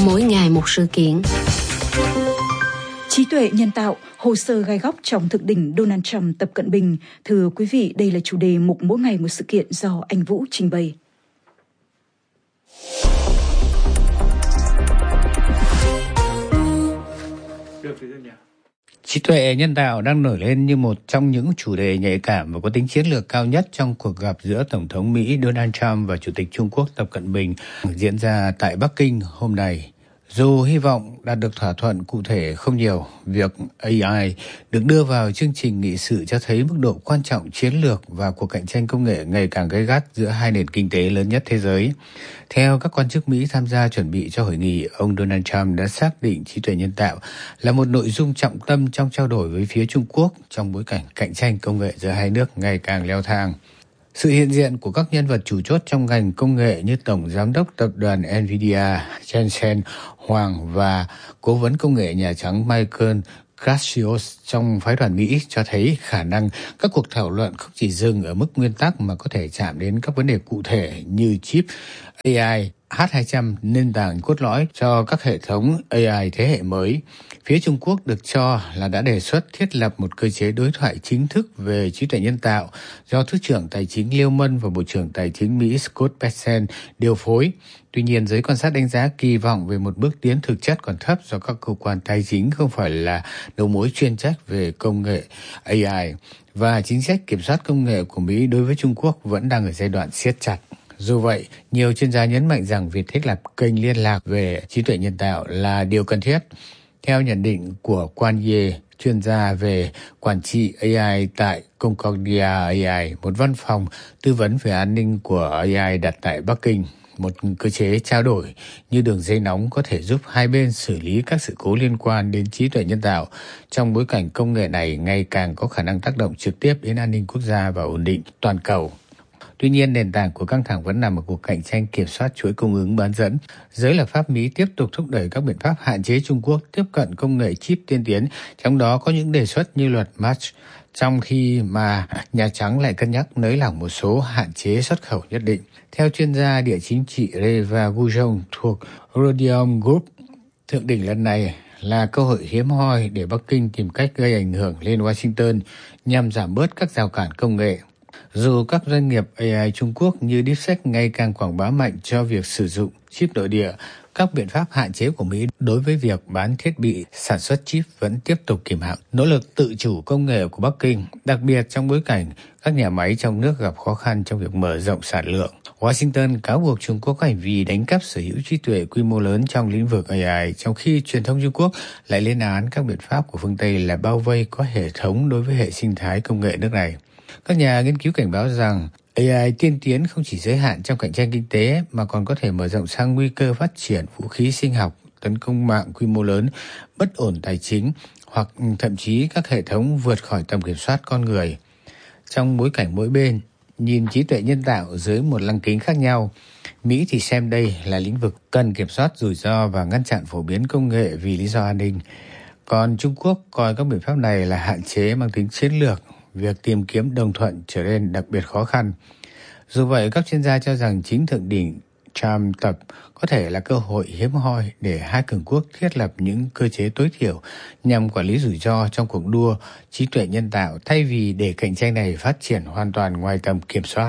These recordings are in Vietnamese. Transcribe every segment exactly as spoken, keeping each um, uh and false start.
Mỗi ngày một sự kiện. Trí tuệ nhân tạo, hồ sơ gai góc trong thượng đỉnh Donald Trump Tập Cận Bình. Thưa quý vị, đây là chủ đề mục Mỗi ngày một sự kiện do anh Vũ trình bày. Trí tuệ nhân tạo đang nổi lên như một trong những chủ đề nhạy cảm và có tính chiến lược cao nhất trong cuộc gặp giữa Tổng thống Mỹ Donald Trump và Chủ tịch Trung Quốc Tập Cận Bình diễn ra tại Bắc Kinh hôm nay. Dù hy vọng đạt được thỏa thuận cụ thể không nhiều, việc a i được đưa vào chương trình nghị sự cho thấy mức độ quan trọng chiến lược và cuộc cạnh tranh công nghệ ngày càng gay gắt giữa hai nền kinh tế lớn nhất thế giới. Theo các quan chức Mỹ tham gia chuẩn bị cho hội nghị, ông Donald Trump đã xác định trí tuệ nhân tạo là một nội dung trọng tâm trong trao đổi với phía Trung Quốc trong bối cảnh cạnh tranh công nghệ giữa hai nước ngày càng leo thang. Sự hiện diện của các nhân vật chủ chốt trong ngành công nghệ như Tổng Giám đốc Tập đoàn Nvidia, Jensen Huang và Cố vấn Công nghệ Nhà Trắng Michael Gracios trong phái đoàn Mỹ cho thấy khả năng các cuộc thảo luận không chỉ dừng ở mức nguyên tắc mà có thể chạm đến các vấn đề cụ thể như chip a i H hai trăm, nền tảng cốt lõi cho các hệ thống a i thế hệ mới. Phía Trung Quốc được cho là đã đề xuất thiết lập một cơ chế đối thoại chính thức về trí tuệ nhân tạo do Thứ trưởng Tài chính Liêu Mân và Bộ trưởng Tài chính Mỹ Scott Bessent điều phối. Tuy nhiên, giới quan sát đánh giá kỳ vọng về một bước tiến thực chất còn thấp do các cơ quan tài chính không phải là đầu mối chuyên trách về công nghệ a i và chính sách kiểm soát công nghệ của Mỹ đối với Trung Quốc vẫn đang ở giai đoạn siết chặt. Dù vậy, nhiều chuyên gia nhấn mạnh rằng việc thiết lập kênh liên lạc về trí tuệ nhân tạo là điều cần thiết. Theo nhận định của Quan Ye, chuyên gia về quản trị a i tại Concordia a i, một văn phòng tư vấn về an ninh của a i đặt tại Bắc Kinh, một cơ chế trao đổi như đường dây nóng có thể giúp hai bên xử lý các sự cố liên quan đến trí tuệ nhân tạo trong bối cảnh công nghệ này ngày càng có khả năng tác động trực tiếp đến an ninh quốc gia và ổn định toàn cầu. Tuy nhiên, nền tảng của căng thẳng vẫn nằm ở cuộc cạnh tranh kiểm soát chuỗi cung ứng bán dẫn. Giới lập pháp Mỹ tiếp tục thúc đẩy các biện pháp hạn chế Trung Quốc tiếp cận công nghệ chip tiên tiến, trong đó có những đề xuất như luật Match, trong khi mà Nhà Trắng lại cân nhắc nới lỏng một số hạn chế xuất khẩu nhất định. Theo chuyên gia địa chính trị Reva Gujong thuộc Rhodium Group, thượng đỉnh lần này là cơ hội hiếm hoi để Bắc Kinh tìm cách gây ảnh hưởng lên Washington nhằm giảm bớt các rào cản công nghệ. Dù các doanh nghiệp a i Trung Quốc như DeepSeek ngày càng quảng bá mạnh cho việc sử dụng chip nội địa, các biện pháp hạn chế của Mỹ đối với việc bán thiết bị sản xuất chip vẫn tiếp tục kìm hãm nỗ lực tự chủ công nghệ của Bắc Kinh, đặc biệt trong bối cảnh các nhà máy trong nước gặp khó khăn trong việc mở rộng sản lượng. Washington cáo buộc Trung Quốc có hành vi đánh cắp sở hữu trí tuệ quy mô lớn trong lĩnh vực a i, trong khi truyền thông Trung Quốc lại lên án các biện pháp của phương Tây là bao vây có hệ thống đối với hệ sinh thái công nghệ nước này. Các nhà nghiên cứu cảnh báo rằng a i tiên tiến không chỉ giới hạn trong cạnh tranh kinh tế mà còn có thể mở rộng sang nguy cơ phát triển vũ khí sinh học, tấn công mạng quy mô lớn, bất ổn tài chính hoặc thậm chí các hệ thống vượt khỏi tầm kiểm soát con người. Trong bối cảnh mỗi bên nhìn trí tuệ nhân tạo dưới một lăng kính khác nhau, Mỹ thì xem đây là lĩnh vực cần kiểm soát rủi ro và ngăn chặn phổ biến công nghệ vì lý do an ninh. Còn Trung Quốc coi các biện pháp này là hạn chế mang tính chiến lược, việc tìm kiếm đồng thuận trở nên đặc biệt khó khăn. Dù vậy, các chuyên gia cho rằng chính thượng đỉnh Trump tập có thể là cơ hội hiếm hoi để hai cường quốc thiết lập những cơ chế tối thiểu nhằm quản lý rủi ro trong cuộc đua trí tuệ nhân tạo thay vì để cạnh tranh này phát triển hoàn toàn ngoài tầm kiểm soát.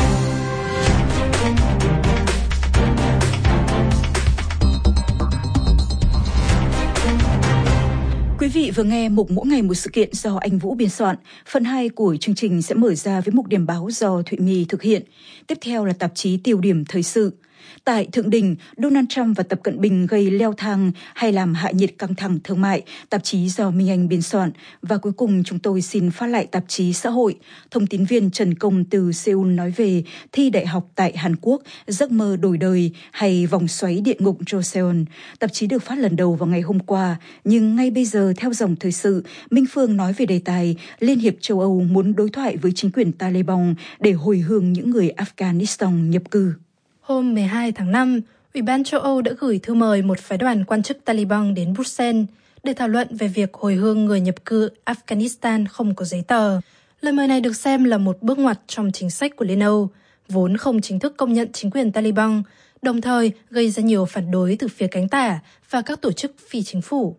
Quý vị vừa nghe mục Mỗi ngày một sự kiện do anh Vũ biên soạn. Phần hai của chương trình sẽ mở ra với mục điểm báo do Thụy My thực hiện. Tiếp theo là tạp chí Tiêu điểm thời sự. Tại thượng đỉnh, Donald Trump và Tập Cận Bình gây leo thang hay làm hạ nhiệt căng thẳng thương mại, tạp chí do Minh Anh biên soạn. Và cuối cùng chúng tôi xin phát lại tạp chí Xã hội. Thông tín viên Trần Công từ Seoul nói về thi đại học tại Hàn Quốc, giấc mơ đổi đời hay vòng xoáy địa ngục Joseon. Tạp chí được phát lần đầu vào ngày hôm qua, nhưng ngay bây giờ theo dòng thời sự, Minh Phương nói về đề tài Liên hiệp châu Âu muốn đối thoại với chính quyền Taliban để hồi hương những người Afghanistan nhập cư. Hôm mười hai tháng năm, Ủy ban châu Âu đã gửi thư mời một phái đoàn quan chức Taliban đến Bruxelles để thảo luận về việc hồi hương người nhập cư Afghanistan không có giấy tờ. Lời mời này được xem là một bước ngoặt trong chính sách của Liên Âu, vốn không chính thức công nhận chính quyền Taliban, đồng thời gây ra nhiều phản đối từ phía cánh tả và các tổ chức phi chính phủ.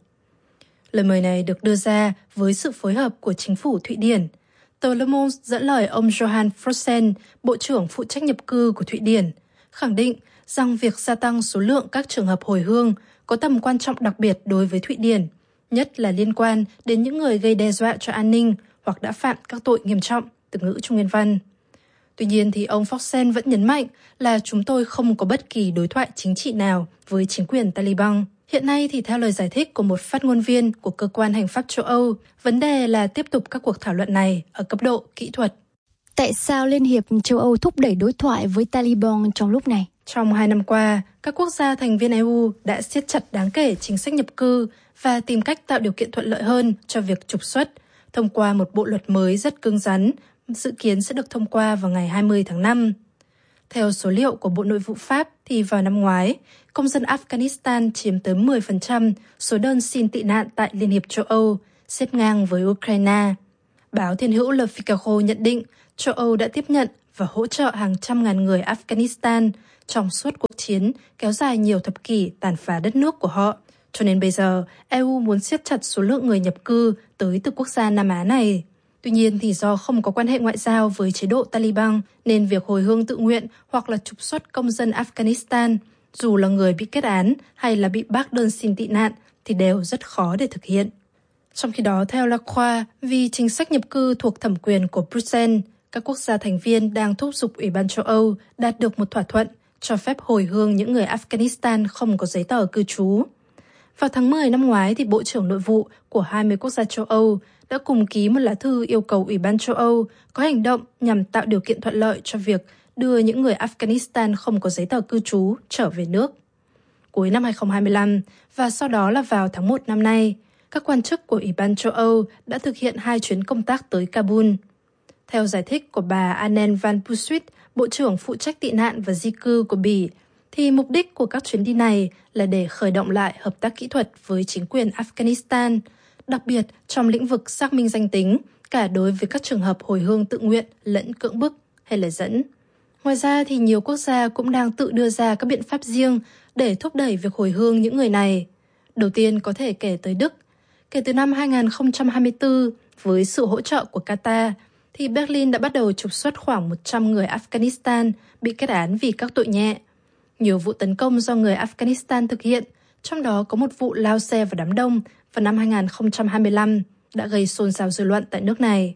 Lời mời này được đưa ra với sự phối hợp của chính phủ Thụy Điển. Tờ Le Monde dẫn lời ông Johan Frossen, Bộ trưởng phụ trách nhập cư của Thụy Điển, khẳng định rằng việc gia tăng số lượng các trường hợp hồi hương có tầm quan trọng đặc biệt đối với Thụy Điển, nhất là liên quan đến những người gây đe dọa cho an ninh hoặc đã phạm các tội nghiêm trọng, từ ngữ Trung Nguyên văn. Tuy nhiên thì ông Frossen vẫn nhấn mạnh là chúng tôi không có bất kỳ đối thoại chính trị nào với chính quyền Taliban. Hiện nay thì theo lời giải thích của một phát ngôn viên của Cơ quan Hành pháp châu Âu, vấn đề là tiếp tục các cuộc thảo luận này ở cấp độ kỹ thuật. Tại sao Liên hiệp châu Âu thúc đẩy đối thoại với Taliban trong lúc này? Trong hai năm qua, các quốc gia thành viên e u đã siết chặt đáng kể chính sách nhập cư và tìm cách tạo điều kiện thuận lợi hơn cho việc trục xuất thông qua một bộ luật mới rất cứng rắn, dự kiến sẽ được thông qua vào ngày hai mươi tháng năm. Theo số liệu của Bộ Nội vụ Pháp thì vào năm ngoái, công dân Afghanistan chiếm tới mười phần trăm số đơn xin tị nạn tại Liên hiệp châu Âu, xếp ngang với Ukraine. Báo Thiên hữu Le Figaro nhận định châu Âu đã tiếp nhận và hỗ trợ hàng trăm ngàn người Afghanistan trong suốt cuộc chiến kéo dài nhiều thập kỷ tàn phá đất nước của họ. Cho nên bây giờ, e u muốn siết chặt số lượng người nhập cư tới từ quốc gia Nam Á này. Tuy nhiên thì do không có quan hệ ngoại giao với chế độ Taliban nên việc hồi hương tự nguyện hoặc là trục xuất công dân Afghanistan, dù là người bị kết án hay là bị bác đơn xin tị nạn thì đều rất khó để thực hiện. Trong khi đó, theo La Croix, vì chính sách nhập cư thuộc thẩm quyền của Bruxelles, các quốc gia thành viên đang thúc giục Ủy ban châu Âu đạt được một thỏa thuận cho phép hồi hương những người Afghanistan không có giấy tờ cư trú. Vào tháng mười năm ngoái, thì Bộ trưởng Nội vụ của hai mươi quốc gia châu Âu đã cùng ký một lá thư yêu cầu Ủy ban châu Âu có hành động nhằm tạo điều kiện thuận lợi cho việc đưa những người Afghanistan không có giấy tờ cư trú trở về nước. Cuối năm hai không hai lăm và sau đó là vào tháng một năm nay, các quan chức của Ủy ban châu Âu đã thực hiện hai chuyến công tác tới Kabul. Theo giải thích của bà Anne van Bosschuit, Bộ trưởng phụ trách tị nạn và di cư của Bỉ, thì mục đích của các chuyến đi này là để khởi động lại hợp tác kỹ thuật với chính quyền Afghanistan, đặc biệt trong lĩnh vực xác minh danh tính, cả đối với các trường hợp hồi hương tự nguyện lẫn cưỡng bức hay là dẫn. Ngoài ra thì nhiều quốc gia cũng đang tự đưa ra các biện pháp riêng để thúc đẩy việc hồi hương những người này. Đầu tiên có thể kể tới Đức. Kể từ năm hai không hai tư, với sự hỗ trợ của Qatar, thì Berlin đã bắt đầu trục xuất khoảng một trăm người Afghanistan bị kết án vì các tội nhẹ. Nhiều vụ tấn công do người Afghanistan thực hiện, trong đó có một vụ lao xe vào đám đông vào năm hai không hai lăm đã gây xôn xao dư luận tại nước này.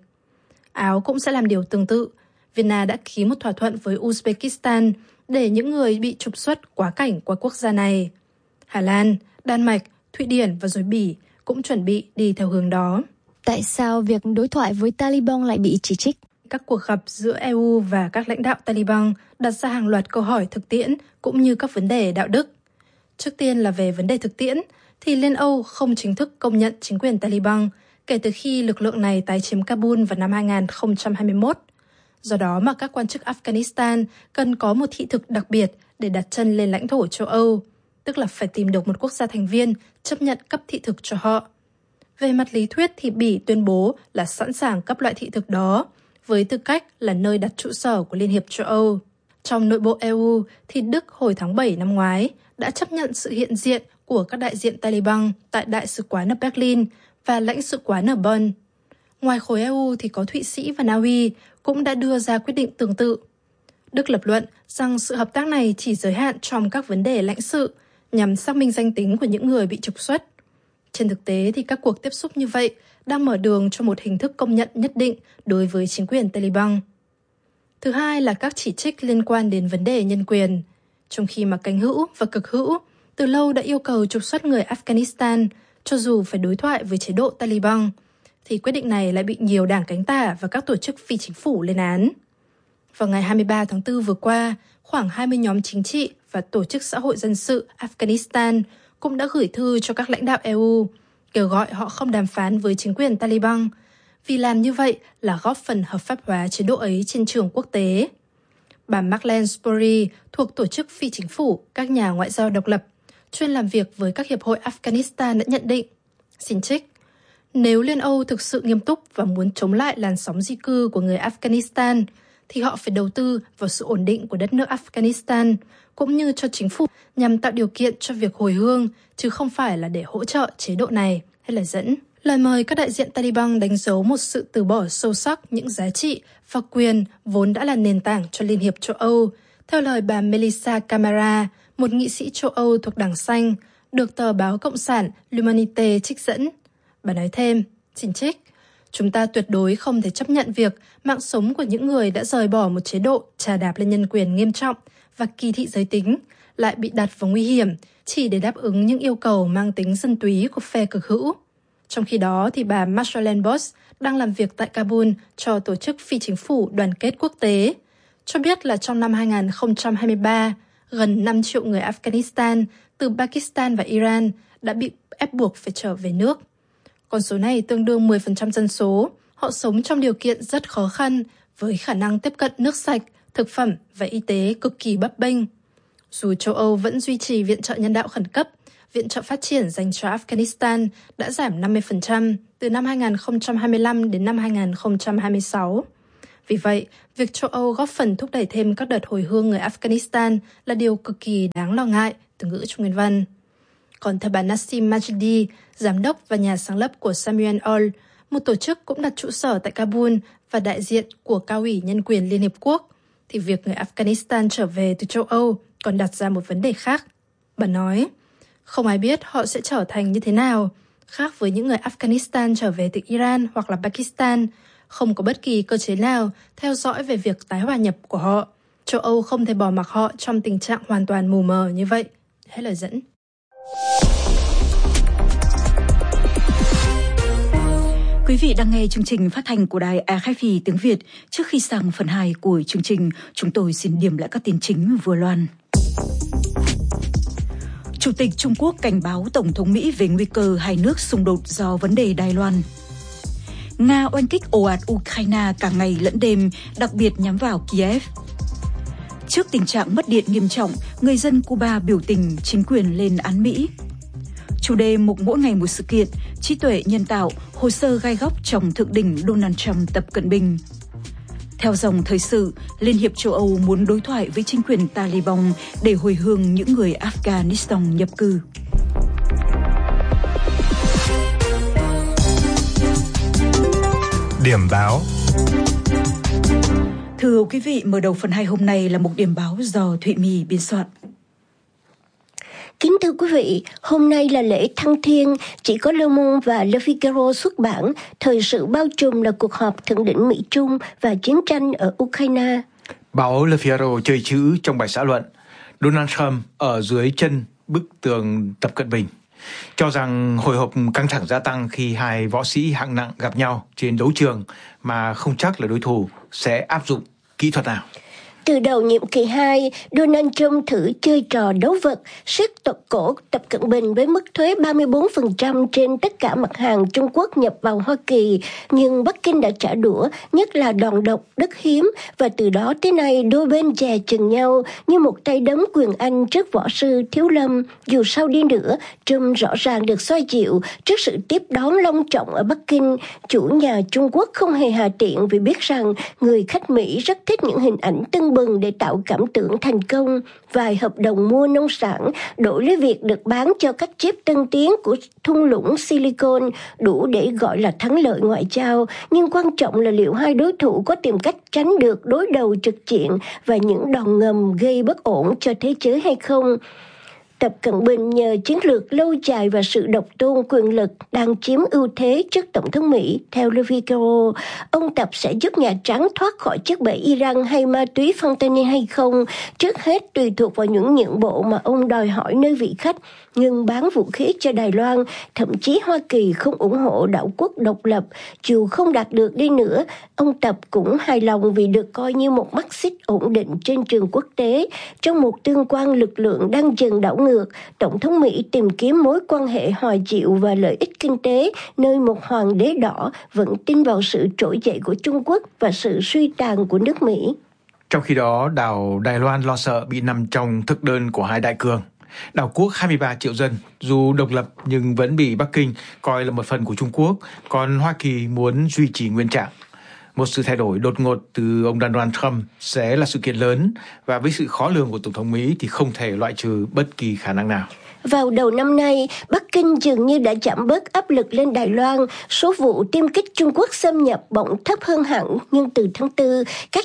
Áo cũng sẽ làm điều tương tự. Vienna đã ký một thỏa thuận với Uzbekistan để những người bị trục xuất quá cảnh qua quốc gia này. Hà Lan, Đan Mạch, Thụy Điển và rồi Bỉ cũng chuẩn bị đi theo hướng đó. Tại sao việc đối thoại với Taliban lại bị chỉ trích? Các cuộc gặp giữa e u và các lãnh đạo Taliban đặt ra hàng loạt câu hỏi thực tiễn cũng như các vấn đề đạo đức. Trước tiên là về vấn đề thực tiễn, thì Liên Âu không chính thức công nhận chính quyền Taliban kể từ khi lực lượng này tái chiếm Kabul vào năm hai không hai mốt. Do đó mà các quan chức Afghanistan cần có một thị thực đặc biệt để đặt chân lên lãnh thổ châu Âu, tức là phải tìm được một quốc gia thành viên chấp nhận cấp thị thực cho họ. Về mặt lý thuyết thì Bỉ tuyên bố là sẵn sàng cấp loại thị thực đó, với tư cách là nơi đặt trụ sở của Liên hiệp châu Âu. Trong nội bộ e u thì Đức hồi tháng bảy năm ngoái đã chấp nhận sự hiện diện của các đại diện Taliban tại Đại sứ quán ở Berlin và lãnh sự quán ở Bonn. Ngoài khối e u thì có Thụy Sĩ và Na Uy cũng đã đưa ra quyết định tương tự. Đức lập luận rằng sự hợp tác này chỉ giới hạn trong các vấn đề lãnh sự nhằm xác minh danh tính của những người bị trục xuất. Trên thực tế thì các cuộc tiếp xúc như vậy đang mở đường cho một hình thức công nhận nhất định đối với chính quyền Taliban. Thứ hai là các chỉ trích liên quan đến vấn đề nhân quyền. Trong khi mà cánh hữu và cực hữu từ lâu đã yêu cầu trục xuất người Afghanistan cho dù phải đối thoại với chế độ Taliban, thì quyết định này lại bị nhiều đảng cánh tả và các tổ chức phi chính phủ lên án. Vào ngày hai mươi ba tháng tư vừa qua, khoảng hai mươi nhóm chính trị và tổ chức xã hội dân sự Afghanistan cũng đã gửi thư cho các lãnh đạo e u, kêu gọi họ không đàm phán với chính quyền Taliban, vì làm như vậy là góp phần hợp pháp hóa chế độ ấy trên trường quốc tế. Bà Marlene Spory thuộc tổ chức phi chính phủ các nhà ngoại giao độc lập, chuyên làm việc với các hiệp hội Afghanistan đã nhận định, xin trích, nếu Liên Âu thực sự nghiêm túc và muốn chống lại làn sóng di cư của người Afghanistan, thì họ phải đầu tư vào sự ổn định của đất nước Afghanistan cũng như cho chính phủ nhằm tạo điều kiện cho việc hồi hương, chứ không phải là để hỗ trợ chế độ này, hay là dẫn. Lời mời các đại diện Taliban đánh dấu một sự từ bỏ sâu sắc những giá trị và quyền vốn đã là nền tảng cho Liên hiệp châu Âu, theo lời bà Melissa Camara, một nghị sĩ châu Âu thuộc Đảng Xanh, được tờ báo Cộng sản L'Humanité trích dẫn. Bà nói thêm, xin trích, chúng ta tuyệt đối không thể chấp nhận việc mạng sống của những người đã rời bỏ một chế độ trà đạp lên nhân quyền nghiêm trọng và kỳ thị giới tính lại bị đặt vào nguy hiểm chỉ để đáp ứng những yêu cầu mang tính dân túy của phe cực hữu. Trong khi đó, thì bà Marjolaine Bosch đang làm việc tại Kabul cho tổ chức phi chính phủ đoàn kết quốc tế, cho biết là trong năm hai không hai ba, gần năm triệu người Afghanistan từ Pakistan và Iran đã bị ép buộc phải trở về nước. Con số này tương đương mười phần trăm dân số, họ sống trong điều kiện rất khó khăn với khả năng tiếp cận nước sạch, thực phẩm và y tế cực kỳ bấp bênh. Dù châu Âu vẫn duy trì viện trợ nhân đạo khẩn cấp, viện trợ phát triển dành cho Afghanistan đã giảm năm mươi phần trăm từ năm hai không hai lăm đến năm hai không hai sáu. Vì vậy, việc châu Âu góp phần thúc đẩy thêm các đợt hồi hương người Afghanistan là điều cực kỳ đáng lo ngại, từ ngữ Trung Nguyên Văn. Còn theo bà Nassim Majidi, giám đốc và nhà sáng lập của Samuel All, một tổ chức cũng đặt trụ sở tại Kabul và đại diện của Cao ủy Nhân quyền Liên Hiệp Quốc, thì việc người Afghanistan trở về từ châu Âu còn đặt ra một vấn đề khác. Bà nói, không ai biết họ sẽ trở thành như thế nào. Khác với những người Afghanistan trở về từ Iran hoặc là Pakistan, không có bất kỳ cơ chế nào theo dõi về việc tái hòa nhập của họ. Châu Âu không thể bỏ mặc họ trong tình trạng hoàn toàn mù mờ như vậy. Hết lời dẫn. Quý vị đang nghe chương trình phát thanh của đài a ép pê tiếng Việt. Trước khi sang phần hai của chương trình, chúng tôi xin điểm lại các tin chính vừa loan. Chủ tịch Trung Quốc cảnh báo Tổng thống Mỹ về nguy cơ hai nước xung đột do vấn đề Đài Loan. Nga oanh kích ồ ạt Ukraine cả ngày lẫn đêm, đặc biệt nhắm vào Kiev. Trước tình trạng mất điện nghiêm trọng, người dân Cuba biểu tình chính quyền lên án Mỹ. Chủ đề mục mỗi ngày một sự kiện, trí tuệ nhân tạo, hồ sơ gai góc trong thượng đỉnh Donald Trump Tập Cận Bình. Theo dòng thời sự, Liên hiệp châu Âu muốn đối thoại với chính quyền Taliban để hồi hương những người Afghanistan nhập cư. Điểm báo. Thưa quý vị, mở đầu phần hai hôm nay là một điểm báo do Thụy My biên soạn. Kính thưa quý vị, hôm nay là lễ Thăng Thiên, chỉ có Le Monde và Le Figaro xuất bản. Thời sự bao trùm là cuộc họp thượng đỉnh Mỹ-Trung và chiến tranh ở Ukraine. Báo Le Figaro chơi chữ trong bài xã luận Donald Trump ở dưới chân bức tường Tập Cận Bình, cho rằng hồi hộp căng thẳng gia tăng khi hai võ sĩ hạng nặng gặp nhau trên đấu trường mà không chắc là đối thủ sẽ áp dụng kỹ thuật nào. Từ đầu nhiệm kỳ hai, Donald Trump thử chơi trò đấu vật, siết tột cổ Tập Cận Bình với mức thuế ba mươi bốn phần trăm trên tất cả mặt hàng Trung Quốc nhập vào Hoa Kỳ. Nhưng Bắc Kinh đã trả đũa, nhất là đòn độc đất hiếm, và từ đó tới nay đôi bên dè chừng nhau như một tay đấm quyền Anh trước võ sư Thiếu Lâm. Dù sao đi nữa, Trump rõ ràng được xoa dịu trước sự tiếp đón long trọng ở Bắc Kinh. Chủ nhà Trung Quốc không hề hà tiện vì biết rằng người khách Mỹ rất thích những hình ảnh tưng bừng để tạo cảm tưởng thành công. Vài hợp đồng mua nông sản đổi lấy việc được bán cho các chip tân tiến của thung lũng Silicon đủ để gọi là thắng lợi ngoại giao. Nhưng quan trọng là liệu hai đối thủ có tìm cách tránh được đối đầu trực diện và những đòn ngầm gây bất ổn cho thế giới hay không. Tập Cận Bình nhờ chiến lược lâu dài và sự độc tôn quyền lực đang chiếm ưu thế trước Tổng thống Mỹ. Theo Le Figaro, ông Tập sẽ giúp Nhà Trắng thoát khỏi chiếc bẫy Iran hay ma túy fentanyl hay không, trước hết tùy thuộc vào những nhượng bộ mà ông đòi hỏi nơi vị khách, ngừng bán vũ khí cho Đài Loan. Thậm chí Hoa Kỳ không ủng hộ đảo quốc độc lập. Dù không đạt được đi nữa, ông Tập cũng hài lòng vì được coi như một mắt xích ổn định trên trường quốc tế. Trong một tương quan lực lượng đang dần đảo ngược, Tổng thống Mỹ tìm kiếm mối quan hệ hòa dịu và lợi ích kinh tế, nơi một hoàng đế đỏ vẫn tin vào sự trỗi dậy của Trung Quốc và sự suy tàn của nước Mỹ. Trong khi đó, đảo Đài Loan lo sợ bị nằm trong thực đơn của hai đại cường. Đảo quốc hai mươi ba triệu dân, dù độc lập nhưng vẫn bị Bắc Kinh coi là một phần của Trung Quốc, còn Hoa Kỳ muốn duy trì nguyên trạng. Một sự thay đổi đột ngột từ ông Donald Trump sẽ là sự kiện lớn, và với sự khó lường của Tổng thống Mỹ thì không thể loại trừ bất kỳ khả năng nào. Vào đầu năm nay, Bắc Kinh dường như đã giảm bớt áp lực lên Đài Loan. Số vụ tiêm kích Trung Quốc xâm nhập bỗng thấp hơn hẳn, nhưng từ tháng tư, các